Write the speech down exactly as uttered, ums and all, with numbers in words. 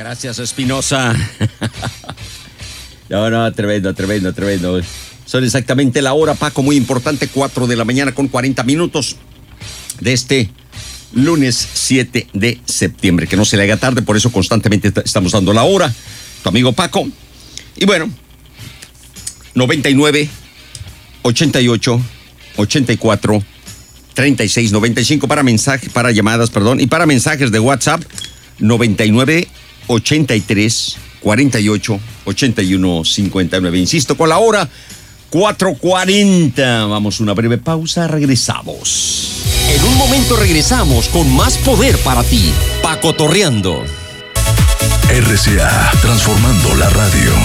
Gracias, Espinosa. No, no, tremendo, tremendo, tremendo. Son exactamente la hora, Paco, muy importante, cuatro de la mañana con cuarenta minutos de este lunes siete de septiembre. Que no se le haga tarde, por eso constantemente estamos dando la hora. Tu amigo Paco. Y bueno, noventa y nueve, ochenta y ocho, ochenta y cuatro, treinta y seis, noventa y cinco para mensajes, para llamadas, perdón, y para mensajes de WhatsApp, noventa y nueve, ochenta y tres, cuarenta y ocho, ochenta y uno, cincuenta y nueve. Insisto, con la hora, cuatro cuarenta. Vamos a una breve pausa, regresamos. En un momento regresamos con más poder para ti. Pacotorreando. R C A, transformando la radio.